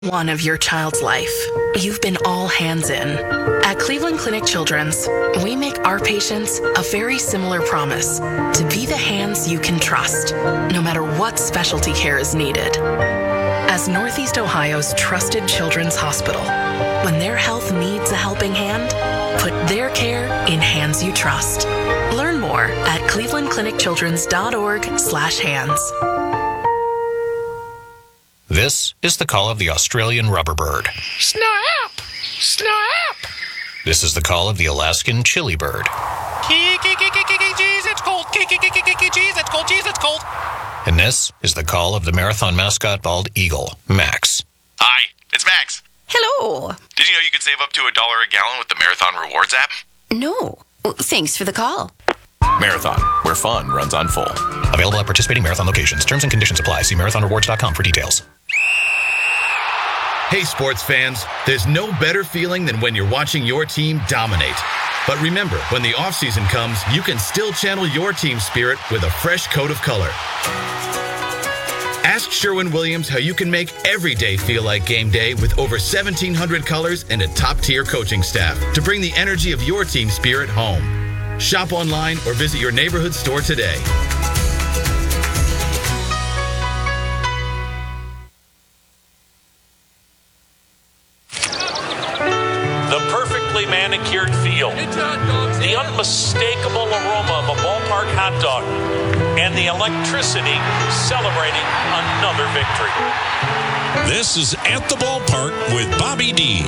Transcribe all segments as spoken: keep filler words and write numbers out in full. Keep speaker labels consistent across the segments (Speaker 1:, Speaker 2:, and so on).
Speaker 1: one of your child's life. You've been all hands in. At Cleveland Clinic Children's, we make our patients a very similar promise to be the hands you can trust, no matter what specialty care is needed. As Northeast Ohio's trusted children's hospital, when their health needs a helping hand, put their care in hands you trust. Learn more at cleveland clinic children's dot org slash hands.
Speaker 2: This is the call of the Australian rubber bird.
Speaker 3: Snap! Snap!
Speaker 2: This is the call of the Alaskan chili bird.
Speaker 3: Jeez, it's cold. Jeez, it's cold. Jeez, it's cold.
Speaker 2: And this is the call of the marathon mascot bald eagle, Max.
Speaker 4: Hi, it's Max.
Speaker 5: Hello.
Speaker 4: Did you know you could save up to a dollar a gallon with the Marathon Rewards app?
Speaker 5: No. Well, thanks for the call.
Speaker 4: Marathon, where fun runs on full.
Speaker 2: Available at participating marathon locations. Terms and conditions apply. See marathon rewards dot com for details.
Speaker 6: Hey, sports fans, there's no better feeling than when you're watching your team dominate. But remember, when the offseason comes, you can still channel your team spirit with a fresh coat of color. Ask Sherwin-Williams how you can make every day feel like game day with over seventeen hundred colors and a top-tier coaching staff to bring the energy of your team spirit home. Shop online or visit your neighborhood store today.
Speaker 7: The perfectly manicured field, the unmistakable aroma of a ballpark hot dog, and the electricity celebrating another victory.
Speaker 8: This is At the Ballpark with Bobby D.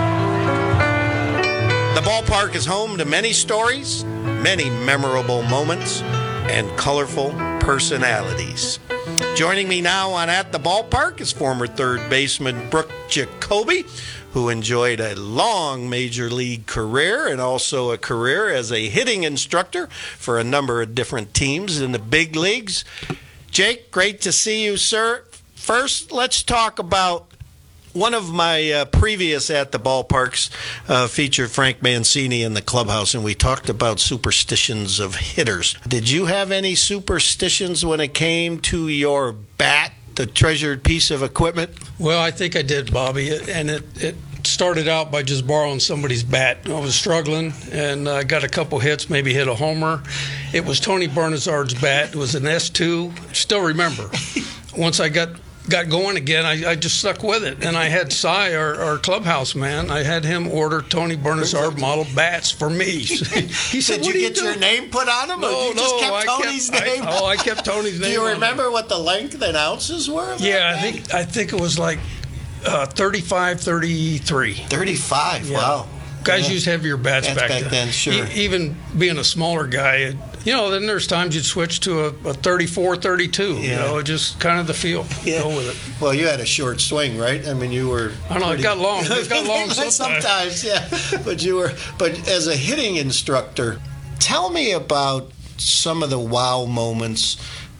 Speaker 9: The ballpark is home to many stories, many memorable moments, and colorful personalities. Joining me now on At the Ballpark is former third baseman Brooke Jacoby, who enjoyed a long major league career and also a career as a hitting instructor for a number of different teams in the big leagues. Jake, great to see you, sir. First, let's talk about one of my uh, previous At the Ballparks uh, featured Frank Mancini in the clubhouse, and we talked about superstitions of hitters. Did you have any superstitions when it came to your bat, the treasured piece of equipment?
Speaker 10: Well, I think I did, Bobby, and it, it started out by just borrowing somebody's bat. I was struggling, and I got a couple hits, maybe hit a homer. It was Tony Bernazard's bat. It was an S two. Still remember. Once I got got going again, I, I just stuck with it. And I had Cy, our, our clubhouse man, I had him order Tony Bernazard model bats for me. He said,
Speaker 9: Did you
Speaker 10: what
Speaker 9: get
Speaker 10: you
Speaker 9: your name put on them?
Speaker 10: No,
Speaker 9: or you
Speaker 10: no,
Speaker 9: just kept
Speaker 10: I
Speaker 9: Tony's
Speaker 10: kept,
Speaker 9: name?
Speaker 10: I, oh, I kept Tony's name.
Speaker 9: Do you
Speaker 10: on
Speaker 9: remember
Speaker 10: them.
Speaker 9: what the length and ounces were?
Speaker 10: Yeah, I think I think it was like uh, thirty-five, thirty-three.
Speaker 9: thirty-five,
Speaker 10: Yeah.
Speaker 9: Wow.
Speaker 10: Guys
Speaker 9: Yeah.
Speaker 10: used heavier bats
Speaker 9: Bats
Speaker 10: back,
Speaker 9: back
Speaker 10: then.
Speaker 9: then, sure.
Speaker 10: E- even being a smaller guy, you know, then there's times you'd switch to a, a thirty-four, thirty-two. You
Speaker 9: Yeah.
Speaker 10: know, just kind of the feel.
Speaker 9: Yeah.
Speaker 10: Go with it.
Speaker 9: Well, you had a short swing, right? I mean, you were.
Speaker 10: I know, it
Speaker 9: pretty-
Speaker 10: got long. It got long sometimes.
Speaker 9: sometimes, yeah. But you were. But as a hitting instructor, tell me about some of the wow moments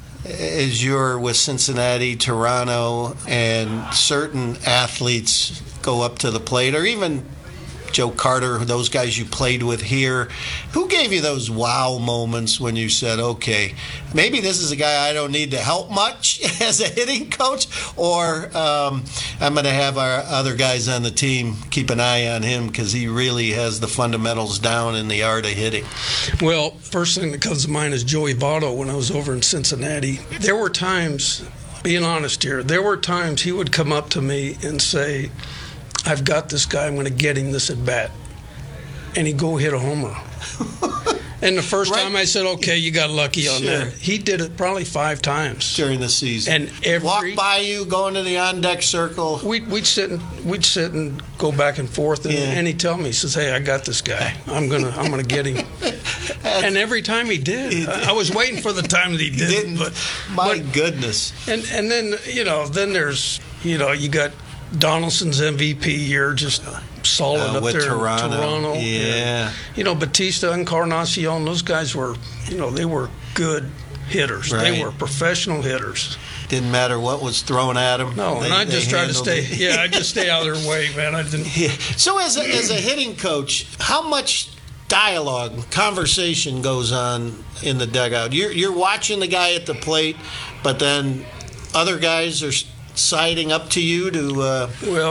Speaker 9: as you're with Cincinnati, Toronto, and certain athletes go up to the plate, or even Joe Carter, those guys you played with here. Who gave you those wow moments when you said, okay, maybe this is a guy I don't need to help much as a hitting coach, or um, I'm going to have our other guys on the team keep an eye on him because he really has the fundamentals down in the art of hitting?
Speaker 10: Well, first thing that comes to mind is Joey Votto when I was over in Cincinnati. There were times, being honest here, there were times he would come up to me and say, I've got this guy, I'm going to get him this at bat. And he'd go hit a homer. And the first
Speaker 9: Right.
Speaker 10: time I said, okay, you got lucky on
Speaker 9: Sure.
Speaker 10: that. He did it probably five times.
Speaker 9: During the season.
Speaker 10: And every
Speaker 9: Walk by you, going to the on-deck circle.
Speaker 10: We'd, we'd sit and we'd sit and go back and forth, and,
Speaker 9: Yeah.
Speaker 10: and he'd tell me, he says, "Hey, I got this guy. I'm gonna I'm gonna get him." And every time he did,
Speaker 9: He did.
Speaker 10: I, I was waiting for the time that he did.
Speaker 9: Didn't.
Speaker 10: But,
Speaker 9: My
Speaker 10: but-
Speaker 9: goodness.
Speaker 10: and and then you know, then there's you know, you got Donaldson's M V P year, just solid
Speaker 9: Uh,
Speaker 10: up
Speaker 9: with
Speaker 10: there
Speaker 9: Toronto.
Speaker 10: in Toronto.
Speaker 9: Yeah.
Speaker 10: You know, Batista, Encarnacion, those guys were, you know, they were good hitters.
Speaker 9: Right.
Speaker 10: They were professional hitters.
Speaker 9: Didn't matter what was thrown at them.
Speaker 10: No,
Speaker 9: They-
Speaker 10: and I
Speaker 9: they
Speaker 10: just tried to
Speaker 9: handled
Speaker 10: stay.
Speaker 9: it.
Speaker 10: Yeah, I just stay out of their way, man. I didn't.
Speaker 9: Yeah. So as a, as a hitting coach, how much dialogue, conversation goes on in the dugout? You're, you're watching the guy at the plate, but then other guys are siding up to you to uh,
Speaker 10: Well,